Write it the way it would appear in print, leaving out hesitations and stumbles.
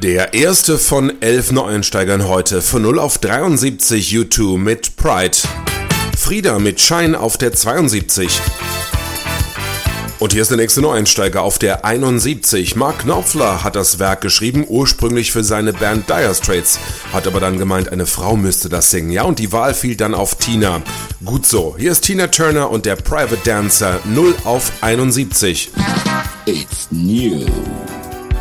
Der erste von 11 Neueinsteigern heute von 0 auf 73 U2 mit Pride. Frida mit Shine auf der 72. Und hier ist der nächste Neueinsteiger auf der 71. Mark Knopfler hat das Werk geschrieben, ursprünglich für seine Band Dire Straits, hat aber dann gemeint, eine Frau müsste das singen. Ja, und die Wahl fiel dann auf Tina. Gut so, hier ist Tina Turner und der Private Dancer 0 auf 71. It's new.